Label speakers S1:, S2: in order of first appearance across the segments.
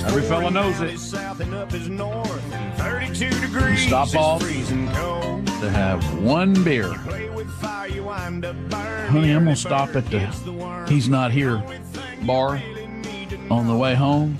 S1: Every fella knows it. You stop off to have one beer. Honey, I'm going to stop at the He's Not Here bar on the way home.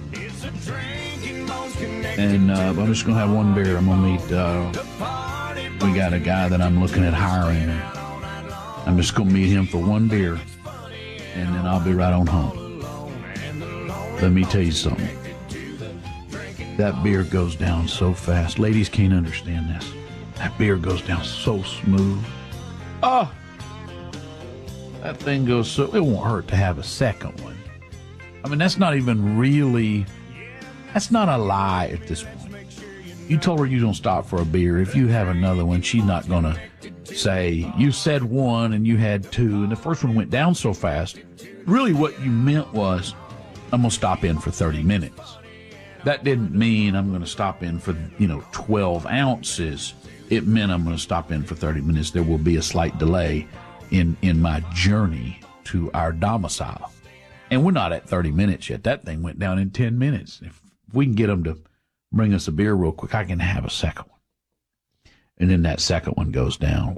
S1: And I'm just going to have one beer. I'm going to meet, we got a guy that I'm looking at hiring. I'm just going to meet him for one beer, and then I'll be right on home. Let me tell you something. That beer goes down so fast. Ladies can't understand this. That beer goes down so smooth. Oh! That thing goes so... It won't hurt to have a second one. I mean, that's not even really... That's not a lie at this point. You told her you don't stop for a beer. If you have another one, she's not going to say, you said one and you had two, and the first one went down so fast. Really what you meant was, I'm going to stop in for 30 minutes. That didn't mean I'm going to stop in for, 12 ounces. It meant I'm going to stop in for 30 minutes. There will be a slight delay in my journey to our domicile. And we're not at 30 minutes yet. That thing went down in 10 minutes. If we can get them to bring us a beer real quick, I can have a second one. And then that second one goes down.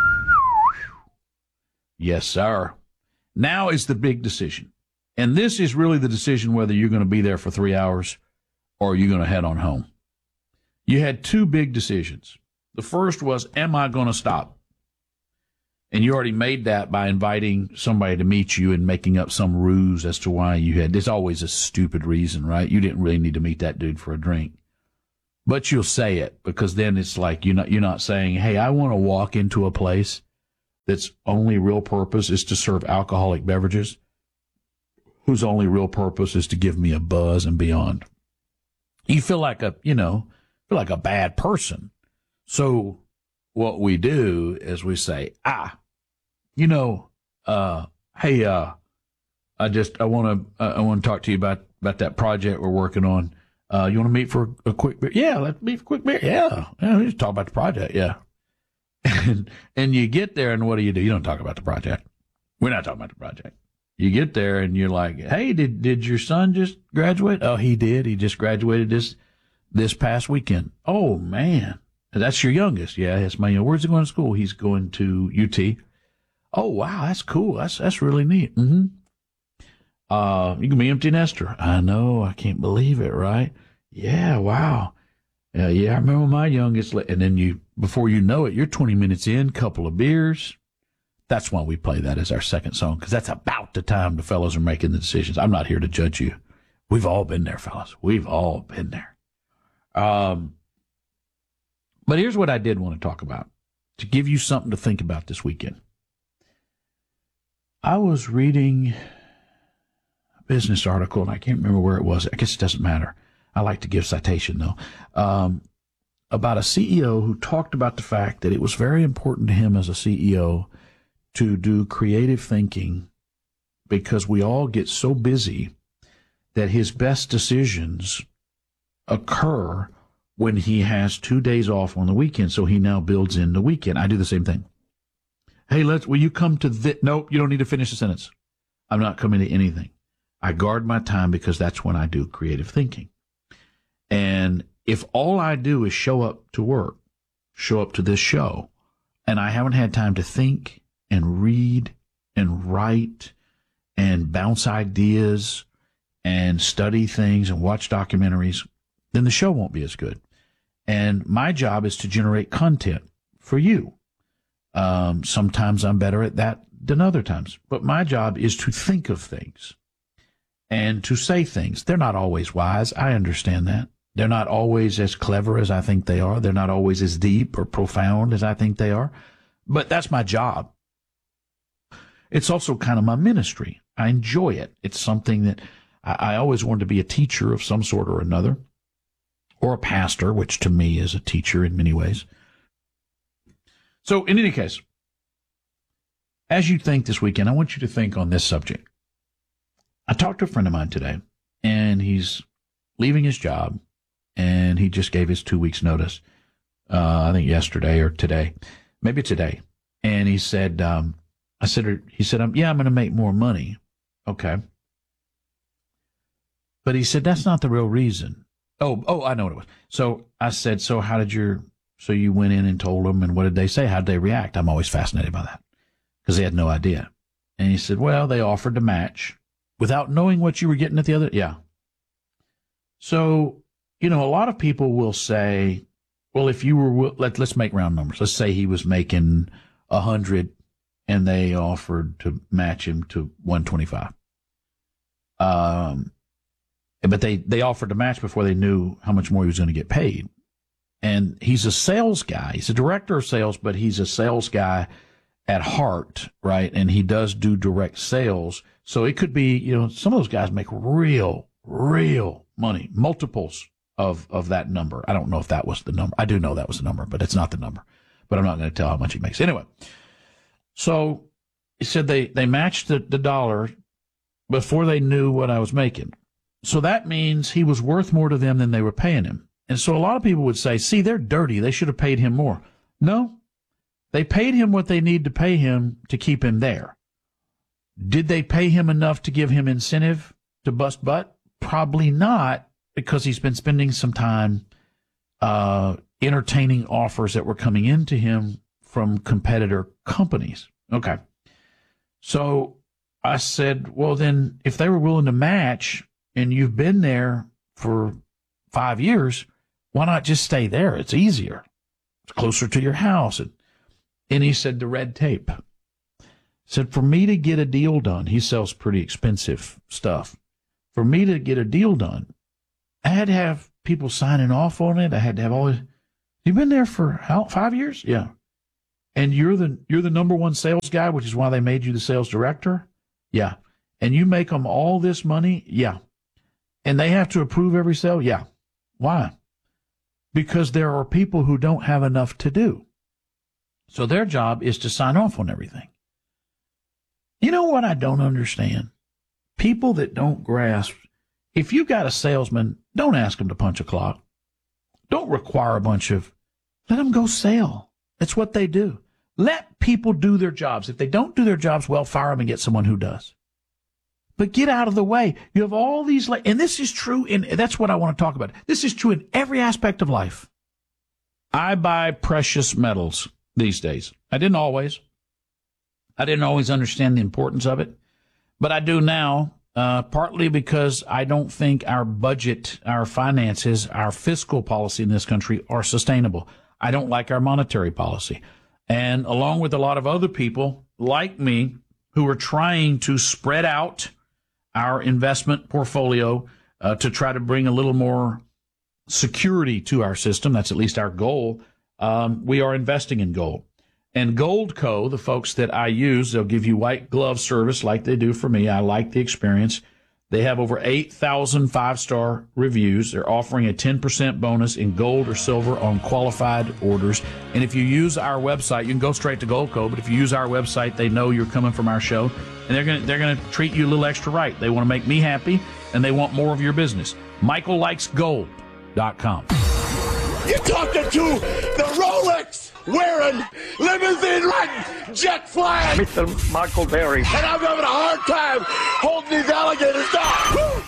S1: Yes, sir. Now is the big decision. And this is really the decision whether you're going to be there for 3 hours or you're going to head on home. You had two big decisions. The first was, am I going to stop? And you already made that by inviting somebody to meet you and making up some ruse as to why you had. There's always a stupid reason, right? You didn't really need to meet that dude for a drink. But you'll say it, because then it's like you're not saying, hey, I want to walk into a place that's only real purpose is to serve alcoholic beverages, whose only real purpose is to give me a buzz and beyond. You feel like a bad person. So what we do is we say, hey, I want to talk to you about that project we're working on. You want to meet for a quick beer? Yeah, let's meet for a quick beer. Yeah, we just talk about the project. Yeah. And you get there, and what do? You don't talk about the project. We're not talking about the project. You get there, and you're like, hey, did your son just graduate? Oh, he did. He just graduated this past weekend. Oh, man. That's your youngest. Yeah, that's my youngest. Where's he going to school? He's going to UT. Oh, wow, that's cool. That's really neat. Mm-hmm. You can be empty nester. I know. I can't believe it, right? Yeah, wow. Yeah, I remember my youngest. And then before you know it, you're 20 minutes in, couple of beers. That's why we play that as our second song, because that's about the time the fellas are making the decisions. I'm not here to judge you. We've all been there, fellas. We've all been there. But here's what I did want to talk about, to give you something to think about this weekend. I was reading a business article, and I can't remember where it was. I guess it doesn't matter. I like to give citation, though, about a CEO who talked about the fact that it was very important to him as a CEO to do creative thinking, because we all get so busy that his best decisions occur when he has 2 days off on the weekend. So he now builds in the weekend. I do the same thing. Hey, will you come to this? Nope, you don't need to finish the sentence. I'm not coming to anything. I guard my time because that's when I do creative thinking. And if all I do is show up to work, show up to this show, and I haven't had time to think and read and write and bounce ideas and study things and watch documentaries, then the show won't be as good. And my job is to generate content for you. Sometimes I'm better at that than other times. But my job is to think of things and to say things. They're not always wise. I understand that. They're not always as clever as I think they are. They're not always as deep or profound as I think they are. But that's my job. It's also kind of my ministry. I enjoy it. It's something that I always wanted to be a teacher of some sort or another, or a pastor, which to me is a teacher in many ways. So in any case, as you think this weekend, I want you to think on this subject. I talked to a friend of mine today, and he's leaving his job, and he just gave his 2 weeks notice, I think yesterday or today, maybe today. And he said, I'm going to make more money. Okay. But he said, that's not the real reason. Oh, I know what it was. So I said, so you went in and told them, and what did they say? How did they react? I'm always fascinated by that because they had no idea. And he said, well, they offered to match without knowing what you were getting at the other. Yeah. So, a lot of people will say, well, if you were, let's make round numbers. Let's say he was making 100 and they offered to match him to 125. But they offered to match before they knew how much more he was going to get paid. And he's a sales guy. He's a director of sales, but he's a sales guy at heart, right? And he does do direct sales. So it could be, some of those guys make real money, multiples of that number. I don't know if that was the number. I do know that was the number, but it's not the number. But I'm not going to tell how much he makes. Anyway, so he said they matched the dollar before they knew what I was making. So that means he was worth more to them than they were paying him. And so a lot of people would say, see, they're dirty. They should have paid him more. No, they paid him what they need to pay him to keep him there. Did they pay him enough to give him incentive to bust butt? Probably not, because he's been spending some time entertaining offers that were coming into him from competitor companies. Okay. So I said, well, then if they were willing to match and you've been there for 5 years, why not just stay there? It's easier. It's closer to your house. And he said, the red tape. Said, for me to get a deal done, he sells pretty expensive stuff. For me to get a deal done, I had to have people signing off on it. I had to have all this. You've been there for how, 5 years? Yeah. And you're the number one sales guy, which is why they made you the sales director? Yeah. And you make them all this money? Yeah. And they have to approve every sale? Yeah. Why? Because there are people who don't have enough to do. So their job is to sign off on everything. You know what I don't understand? People that don't grasp, if you got a salesman, don't ask them to punch a clock. Don't require a bunch of, let them go sell. That's what they do. Let people do their jobs. If they don't do their jobs well, fire them and get someone who does. But get out of the way. You have all these, and this is true, that's what I want to talk about. This is true in every aspect of life. I buy precious metals these days. I didn't always understand the importance of it, but I do now, partly because I don't think our budget, our finances, our fiscal policy in this country are sustainable. I don't like our monetary policy. And along with a lot of other people like me who are trying to spread out our investment portfolio to try to bring a little more security to our system, that's at least our goal, we are investing in gold. And Goldco, the folks that I use, they'll give you white glove service like they do for me. I like the experience. They have over 8,000 five-star reviews. They're offering a 10% bonus in gold or silver on qualified orders. And if you use our website, you can go straight to Goldco, but if you use our website, they know you're coming from our show, and they're gonna treat you a little extra right. They want to make me happy, and they want more of your business. MichaelLikesGold.com.
S2: You're talking to the Rolex wearing, limousine riding, jet flying
S3: Mr. Michael Berry.
S2: And I'm having a hard time holding these alligators down. Woo!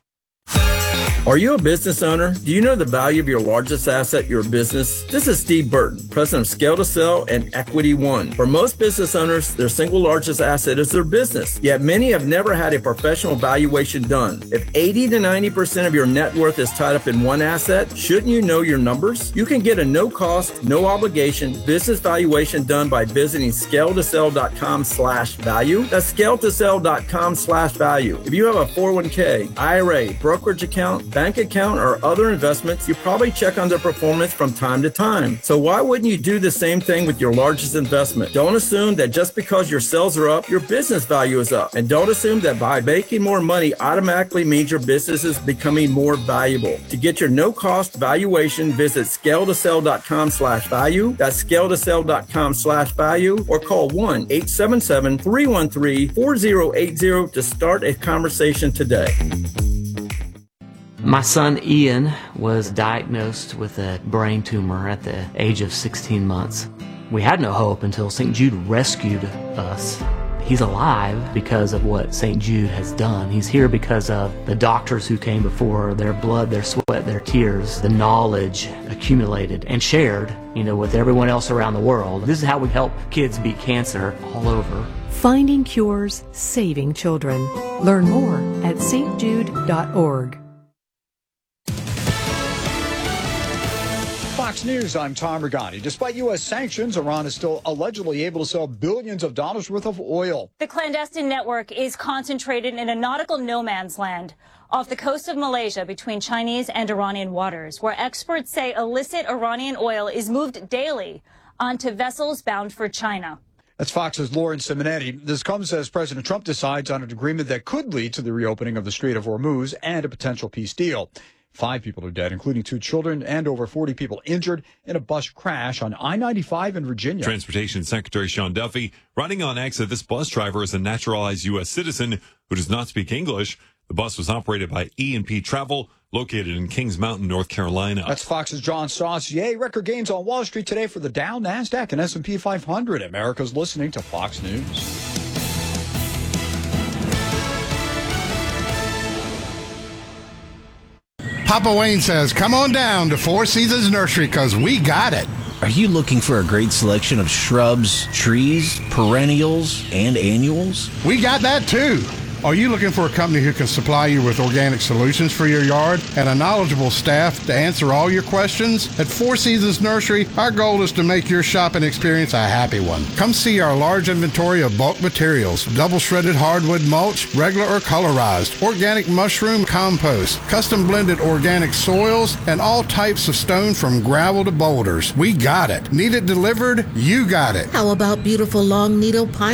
S4: Are you a business owner? Do you know the value of your largest asset, your business? This is Steve Burton, president of Scale to Sell and Equity One. For most business owners, their single largest asset is their business, yet many have never had a professional valuation done. If 80 to 90% of your net worth is tied up in one asset, shouldn't you know your numbers? You can get a no-cost, no-obligation business valuation done by visiting scaletosell.com/value. That's scaletosell.com/value. If you have a 401k, IRA, brokerage account, bank account, or other investments, you probably check on their performance from time to time. So why wouldn't you do the same thing with your largest investment? Don't assume that just because your sales are up, your business value is up. And don't assume that by making more money automatically means your business is becoming more valuable. To get your no-cost valuation, visit scaletosell.com/value. That's scaletosell.com/value, or call 1-877-313-4080 to start a conversation today.
S5: My son Ian was diagnosed with a brain tumor at the age of 16 months. We had no hope until St. Jude rescued us. He He's alive because of what St. Jude has done. He's here because of the doctors who came before, their blood, their sweat, their tears, the knowledge accumulated and shared, with everyone else around the world. This is how we help kids beat cancer all over.
S3: Finding cures, saving children. Learn more at stjude.org.
S6: Fox News, I'm Tom Regani. Despite U.S. sanctions, Iran is still allegedly able to sell billions of dollars worth of oil.
S7: The clandestine network is concentrated in a nautical no man's land off the coast of Malaysia between Chinese and Iranian waters, where experts say illicit Iranian oil is moved daily onto vessels bound for China.
S6: That's Fox's Lauren Simonetti. This comes as President Trump decides on an agreement that could lead to the reopening of the Strait of Hormuz and a potential peace deal. 5 people are dead, including 2 children, and over 40 people injured in a bus crash on I-95 in Virginia.
S8: Transportation Secretary Sean Duffy writing on X that this bus driver is a naturalized U.S. citizen who does not speak English. The bus was operated by E&P Travel, located in Kings Mountain, North Carolina.
S6: That's Fox's John Saucier. Record gains on Wall Street today for the Dow, NASDAQ, and S&P 500. America's listening to Fox News.
S9: Papa Wayne says, come on down to Four Seasons Nursery because we got it.
S10: Are you looking for a great selection of shrubs, trees, perennials, and annuals?
S9: We got that too. Are you looking for a company who can supply you with organic solutions for your yard and a knowledgeable staff to answer all your questions? At Four Seasons Nursery, our goal is to make your shopping experience a happy one. Come see our large inventory of bulk materials, double shredded hardwood mulch, regular or colorized, organic mushroom compost, custom blended organic soils, and all types of stone from gravel to boulders. We got it. Need it delivered? You got it.
S11: How about beautiful long needle pine